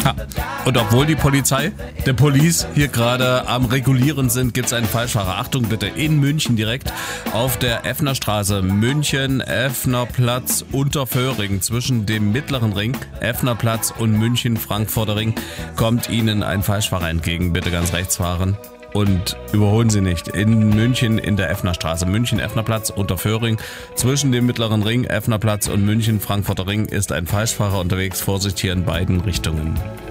Und obwohl die Polizei, der Police hier gerade am Regulieren sind, gibt es einen Falschfahrer. Achtung bitte, in München direkt auf der Effnerstraße, München, Effnerplatz, Unterföhring, zwischen dem Mittleren Ring, Effnerplatz und München, Frankfurter Ring, kommt Ihnen ein Falschfahrer entgegen. Bitte ganz rechts fahren. Und überholen Sie nicht. In München in der Effnerstraße, München, Effnerplatz, Unterföhring, zwischen dem Mittleren Ring, Effnerplatz und München, Frankfurter Ring ist ein Falschfahrer unterwegs. Vorsicht hier in beiden Richtungen.